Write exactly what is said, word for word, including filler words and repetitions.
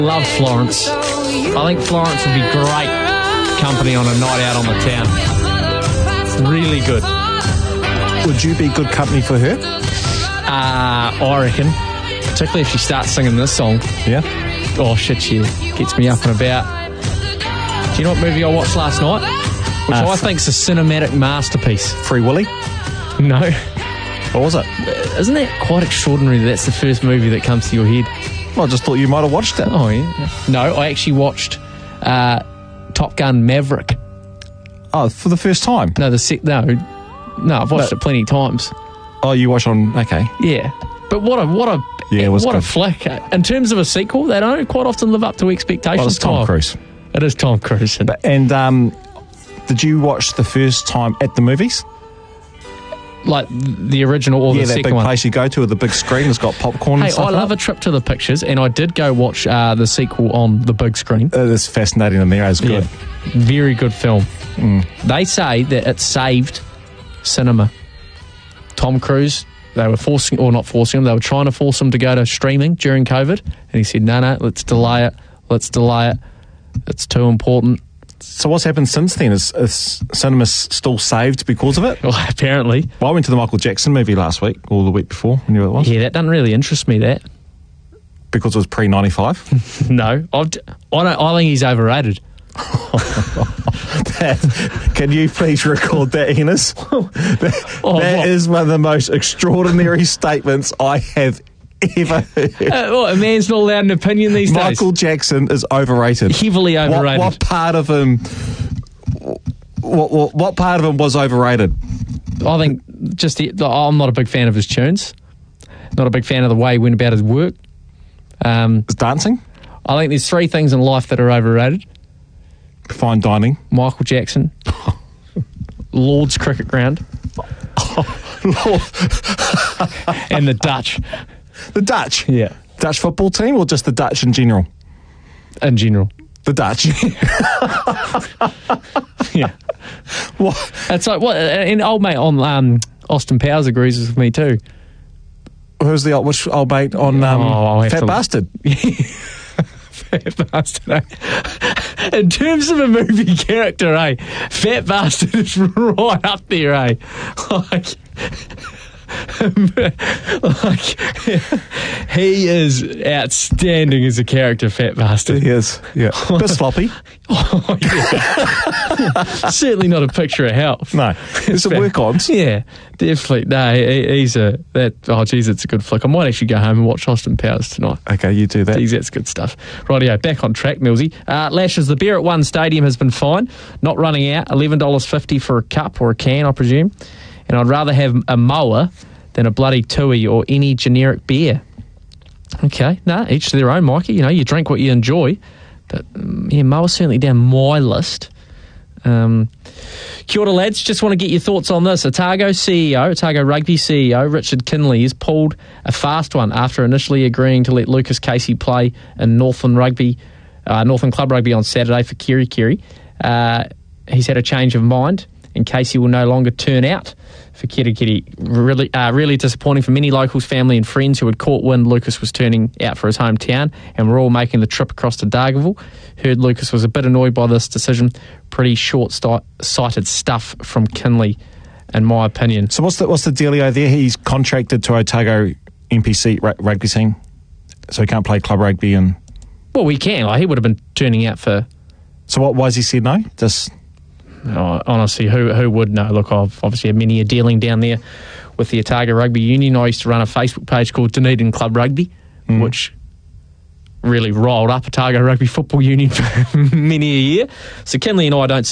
Love Florence. I think Florence would be great company on a night out on the town. Really good. Would you be good company for her? Uh, I reckon. Particularly if she starts singing this song. Yeah. Oh shit, she gets me up and about. Do you know what movie I watched last night? Which uh, I think's a cinematic masterpiece. Free Willy? No. What was it? Isn't that quite extraordinary that that's the first movie that comes to your head? Well, I just thought you might have watched it. Oh, yeah. No, I actually watched uh, Top Gun Maverick. Oh, for the first time? No, the sec- no, no, I've watched but, it plenty of times. Oh, you watched on... Okay. Yeah. But what a what a yeah, it was what good. a flick. In terms of a sequel, they don't quite often live up to expectations. Well, it's Tom oh, Cruise. It is Tom Cruise. And, but, and um, did you watch the first time at the movies? Like the original or yeah, the that second big one? place you go to with the big screen that's got popcorn Hey, and stuff. I love up. a trip to the pictures, and I did go watch uh, the sequel on the big screen. It is fascinating in there. It's good. Yeah. Very good film. Mm. They say that it saved cinema. Tom Cruise, they were forcing, or not forcing him, they were trying to force him to go to streaming during COVID, and he said, no, no, let's delay it, let's delay it, it's too important. So what's happened since then? Is, is cinema still saved because of it? Well, apparently. Well, I went to the Michael Jackson movie last week, or the week before, when you were it was. Yeah, that doesn't really interest me, that. Because it was pre ninety-five? No, I've, I, don't, I think he's overrated. that, can you please record that, Enos? that oh, that is one of the most extraordinary statements I have ever heard. Uh, what, a man's not allowed an opinion these Michael days? Michael Jackson is overrated. Heavily overrated. What, what part of him... What, what, what part of him was overrated? I think just... The, I'm not a big fan of his tunes. Not a big fan of the way he went about his work. Um, His dancing? I think there's three things in life that are overrated. Fine dining. Michael Jackson. Lord's Cricket Ground. Lord. And the Dutch. The Dutch? Yeah. Dutch football team or just the Dutch in general? In general. The Dutch. Yeah. What? It's like, what? And old mate on um, Austin Powers agrees with me too. Who's the old, which old mate on um, oh, Fat to... Bastard? Fat Bastard, eh? In terms of a movie character, eh? Fat Bastard is right up there, eh? Like, like he is outstanding as a character, Fat Bastard. He is, yeah. Bit sloppy. Oh, yeah. Certainly not a picture of health. No, there's some work-ons. Yeah, definitely. No, he, he's a that. Oh, geez, it's a good flick. I might actually go home and watch Austin Powers tonight. Okay, you do that. Geez, that's good stuff. Rightio, back on track, Millsy. Uh, Lashes, the beer at One Stadium has been fine. Not running out. eleven dollars fifty for a cup or a can, I presume. And I'd rather have a mower than a bloody Tui or any generic beer. Okay, no, each to their own, Mikey. You know, you drink what you enjoy. But, um, yeah, mower's certainly down my list. Um, kia ora, lads. Just want to get your thoughts on this. Otago C E O, Otago Rugby C E O, Richard Kinley, has pulled a fast one after initially agreeing to let Lucas Casey play in Northland Rugby, uh, Northland Club Rugby on Saturday for Kiri Kiri. Uh, he's had a change of mind, and Casey will no longer turn out for Kiri Kiri. Really, uh, really disappointing for many locals, family and friends who had caught wind Lucas was turning out for his hometown and were all making the trip across to Dargaville. Heard Lucas was a bit annoyed by this decision. Pretty short-sighted stuff from Kinley, in my opinion. So what's the what's the dealio there? He's contracted to Otago N P C r- rugby team, so he can't play club rugby. And well, we can. Like, he would have been turning out for. So what? Why has he said no? Just. Oh, honestly, who who would know? Look, I've obviously had many a dealing down there with the Otago Rugby Union. I used to run a Facebook page called Dunedin Club Rugby, mm. which really rolled up Otago Rugby Football Union for many a year. So Kinley and I don't see